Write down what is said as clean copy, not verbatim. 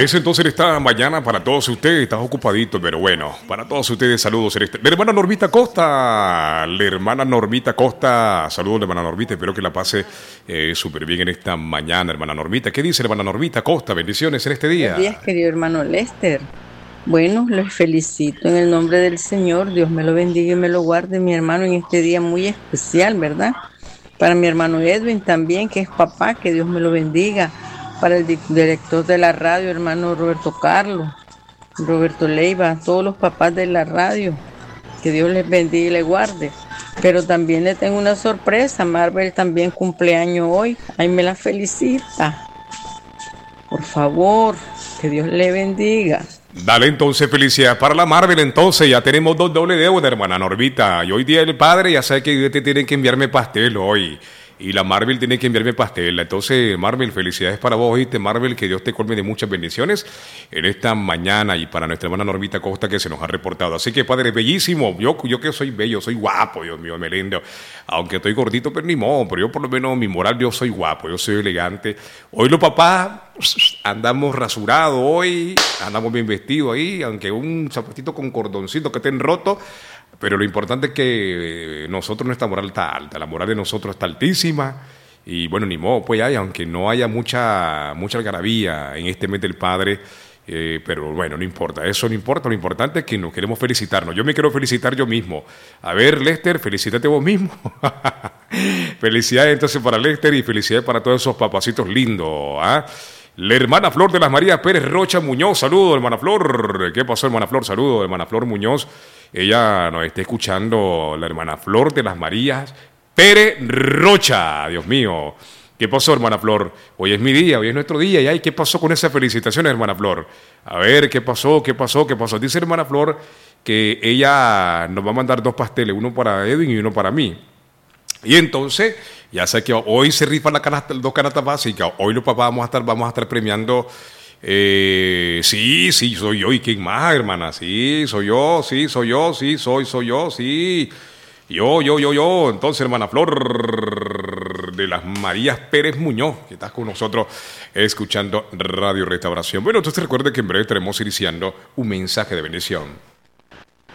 Eso entonces esta mañana para todos ustedes, estás ocupadito, pero bueno, para todos ustedes saludos. La hermana Normita Costa, saludos hermana Normita, espero que la pase súper bien en esta mañana, hermana Normita. ¿Qué dice hermana Normita Costa? Bendiciones en este día. Buenos días, querido hermano Lester. Bueno, los felicito en el nombre del Señor. Dios me lo bendiga y me lo guarde, mi hermano, en este día muy especial, ¿verdad? Para mi hermano Edwin también, que es papá, que Dios me lo bendiga. Para el director de la radio, hermano Roberto Carlos, Roberto Leiva, todos los papás de la radio, que Dios les bendiga y les guarde. Pero también le tengo una sorpresa, Marvel también cumpleaños hoy, ahí me la felicita. Por favor, que Dios le bendiga. Dale entonces felicidad para la Marvel, entonces ya tenemos dos doble deuda, hermana Normita. Y hoy día el padre ya sabe que te tienen que enviarme pastel hoy. Y la Marvel tiene que enviarme pastel. Entonces, Marvel, felicidades para vos, ¿oíste, Marvel? Que Dios te colme de muchas bendiciones en esta mañana y para nuestra hermana Normita Costa que se nos ha reportado. Así que, padre, bellísimo. Yo que soy bello, soy guapo, Dios mío, me lindo. Aunque estoy gordito, pero ni modo. Pero yo por lo menos, mi moral, yo soy guapo, yo soy elegante. Hoy los papás andamos rasurados hoy, andamos bien vestidos ahí, aunque un zapatito con cordoncito que estén roto. Pero lo importante es que nosotros, nuestra moral está alta, la moral de nosotros está altísima. Y bueno, ni modo, pues hay, aunque no haya mucha algarabía en este mes del Padre, pero bueno, no importa, eso no importa, lo importante es que nos queremos felicitarnos. Yo me quiero felicitar yo mismo. A ver, Lester, felicítate vos mismo. Felicidades entonces para Lester y felicidades para todos esos papacitos lindos, ¿ah? La hermana Flor de las Marías Pérez Rocha Muñoz, saludos hermana Flor. ¿Qué pasó hermana Flor? Saludos hermana Flor Muñoz. Ella nos está escuchando, la hermana Flor de las Marías Pérez Rocha. Dios mío. ¿Qué pasó hermana Flor? Hoy es mi día, hoy es nuestro día. ¿Y qué pasó con esas felicitaciones hermana Flor? A ver, ¿qué pasó? Dice hermana Flor que ella nos va a mandar 2 pasteles, uno para Edwin y uno para mí. Y entonces, ya sé que hoy se rifan las 2 canastas básicas. Hoy los papás vamos a estar premiando. Sí, soy yo. ¿Y quién más, hermana? Sí, soy yo. Soy yo. Sí. Yo. Entonces, hermana Flor de las Marías Pérez Muñoz, que estás con nosotros escuchando Radio Restauración. Bueno, entonces recuerde que en breve estaremos iniciando un mensaje de bendición.